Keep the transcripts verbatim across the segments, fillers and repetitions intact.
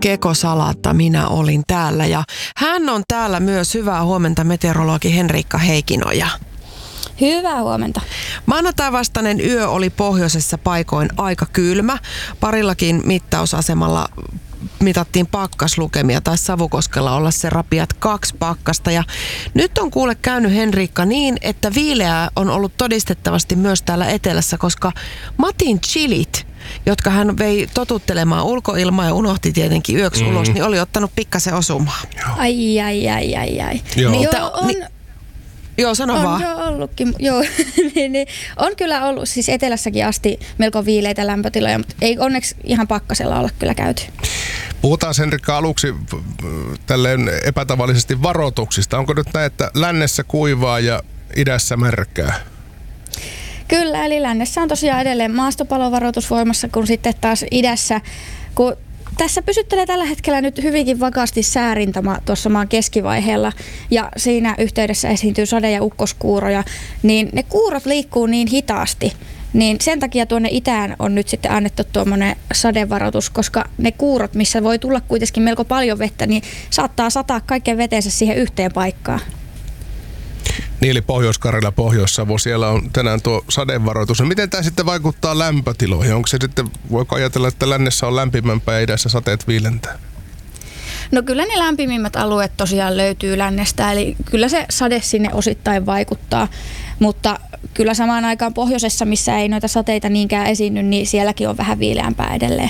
Keko Salatta, minä olin täällä ja hän on täällä myös. Hyvää huomenta, meteorologi Henriikka Heikinoja. Hyvää huomenta. Maanantai vastainen yö oli pohjoisessa paikoin aika kylmä. Parillakin mittausasemalla mitattiin pakkaslukemia, tai Savukoskella olla se rapiat kaksi pakkasta. Ja nyt on kuule käynyt, Henriikka, niin, että viileää on ollut todistettavasti myös täällä etelässä, koska Matin chilit, jotka hän vei totuttelemaan ulkoilmaa ja unohti tietenkin yöksi mm. ulos, niin oli ottanut pikkasen osumaan. Joo. Ai, ai, ai, ai, ai. Joo. Niin, Joo, on, niin, joo sano on vaan. On jo ollutkin, joo. niin, niin, on kyllä ollut siis etelässäkin asti melko viileitä lämpötiloja, mutta ei onneksi ihan pakkasella olla kyllä käyty. Puhutaan, Henrikka, aluksi tälleen epätavallisesti varoituksista. Onko nyt näin, että lännessä kuivaa ja idässä märkää? Kyllä, eli lännessä on tosiaan edelleen maastopalovaroitus voimassa, kun sitten taas idässä, kun tässä pysyttelee tällä hetkellä nyt hyvinkin vakaasti säärintama tuossa maan keskivaiheella ja siinä yhteydessä esiintyy sade- ja ukkoskuuroja, niin ne kuurot liikkuu niin hitaasti, niin sen takia tuonne itään on nyt sitten annettu tuommoinen sadevaroitus, koska ne kuurot, missä voi tulla kuitenkin melko paljon vettä, niin saattaa sataa kaiken vetensä siihen yhteen paikkaan. Niin, eli Pohjois-Karjala, Pohjois-Savo, siellä on tänään tuo sadevaroitus. No, miten tämä sitten vaikuttaa lämpötiloihin? Onko se sitten, voiko ajatella, että lännessä on lämpimämpää ja idässä sateet viilentää? No kyllä ne lämpimimmät alueet tosiaan löytyy lännestä, eli kyllä se sade sinne osittain vaikuttaa, mutta kyllä samaan aikaan pohjoisessa, missä ei noita sateita niinkään esiinny, niin sielläkin on vähän viileämpää edelleen.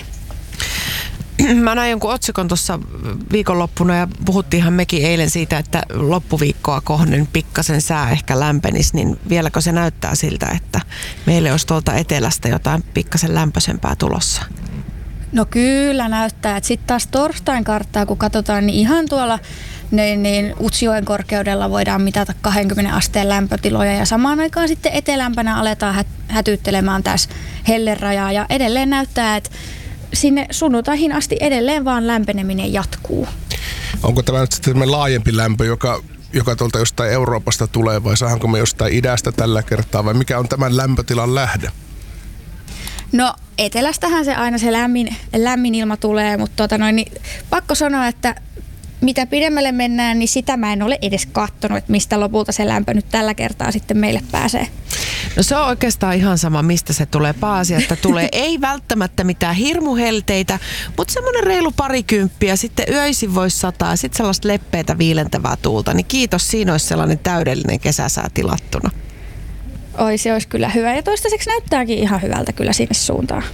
Mä näin jonkun otsikon tuossa viikonloppuna ja puhuttiinhan mekin eilen siitä, että loppuviikkoa kohden pikkasen sää ehkä lämpenisi, niin vieläkö se näyttää siltä, että meille olisi tuolta etelästä jotain pikkasen lämpöisempää tulossa? No kyllä näyttää, että sitten taas torstain karttaa kun katsotaan, niin ihan tuolla niin, niin Utsjoen korkeudella voidaan mitata kaksikymmentä asteen lämpötiloja ja samaan aikaan sitten etelämpänä aletaan hät- hätyttelemään tässä hellerajaa ja edelleen näyttää, että sinne sunnuntaihin asti edelleen vaan lämpeneminen jatkuu. Onko tämä nyt sitten laajempi lämpö, joka, joka tuolta jostain Euroopasta tulee, vai saanko me jostain idästä tällä kertaa, vai mikä on tämän lämpötilan lähde? No etelästähän se aina se lämmin, lämmin ilma tulee, mutta tota noin, niin pakko sanoa, että mitä pidemmälle mennään, niin sitä mä en ole edes katsonut, että mistä lopulta se lämpö nyt tällä kertaa sitten meille pääsee. No se on oikeastaan ihan sama, mistä se tulee. Pääasiasta tulee ei välttämättä mitään hirmuhelteitä, mutta semmoinen reilu parikymppiä. Sitten öisin voisi sataa, sitten sellaista leppeitä viilentävää tuulta. Niin kiitos, siinä olisi sellainen täydellinen kesäsää tilattuna. Oi, se olisi kyllä hyvä. Ja toistaiseksi näyttääkin ihan hyvältä kyllä sinne suuntaan.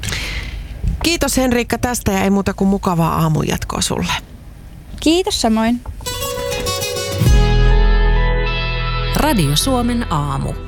Kiitos, Henriikka, tästä ja ei muuta kuin mukavaa aamun jatkoa sulle. Kiitos samoin. Radio Suomen aamu.